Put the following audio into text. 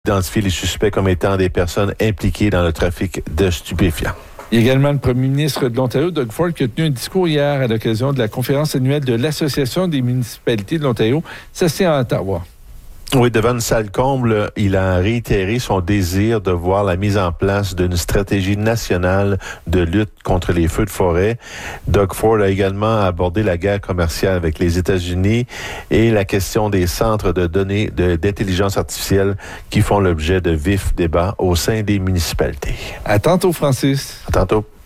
identifier les suspects comme étant des personnes impliquées dans le trafic de stupéfiants. Il y a également le premier ministre de l'Ontario, Doug Ford, qui a tenu un discours hier à l'occasion de la conférence annuelle de l'Association des municipalités de l'Ontario. Ça, c'est à Ottawa. Oui, devant une salle comble, il a réitéré son désir de voir la mise en place d'une stratégie nationale de lutte contre les feux de forêt. Doug Ford a également abordé la guerre commerciale avec les États-Unis et la question des centres de données d'intelligence artificielle qui font l'objet de vifs débats au sein des municipalités. À tantôt, Francis. À tantôt.